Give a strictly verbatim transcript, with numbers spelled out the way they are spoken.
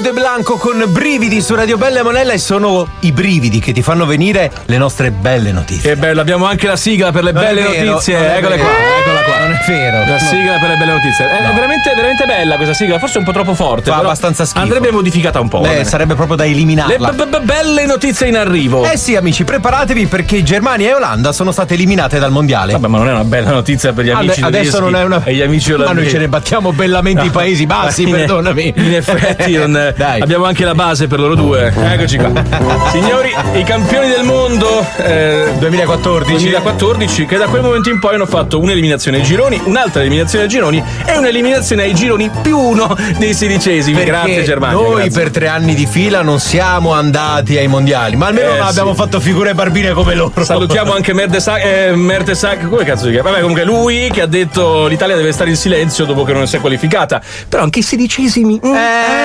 De Blanco con Brividi su Radio Bella e Monella, e sono i brividi che ti fanno venire le nostre belle notizie. Che bello, abbiamo anche la sigla per le non belle vero, notizie. Eccola qua, eccola qua. Non è vero. La sigla per le belle notizie. È no. veramente, veramente bella questa sigla, forse un po' troppo forte. Fa abbastanza schifo. Andrebbe modificata un po'. Beh, sarebbe proprio da eliminarla. Le b- b- belle notizie in arrivo. Eh sì, amici, preparatevi perché Germania e Olanda sono state eliminate dal mondiale. Vabbè, ma non è una bella notizia per gli amici Ade- adesso non è una e gli amici olandesi. Ma noi ce ne battiamo bellamente no. i Paesi Bassi, in perdonami. In effetti non... Dai. abbiamo anche la base per loro due. Eccoci qua. Signori, i campioni del mondo eh, duemilaquattordici duemilaquattordici che da quel momento in poi hanno fatto un'eliminazione ai gironi, un'altra eliminazione ai gironi e un'eliminazione ai gironi più uno dei sedicesimi. Perché grazie Germania. Noi grazie. per tre anni di fila non siamo andati ai mondiali, ma almeno Eh, non abbiamo sì. fatto figure barbine come loro. Salutiamo anche Mertesac, eh, Mertesac, come cazzo si chiama? Vabbè, comunque lui che ha detto l'Italia deve stare in silenzio dopo che non si è qualificata. Però anche i sedicesimi. Mm, Eh.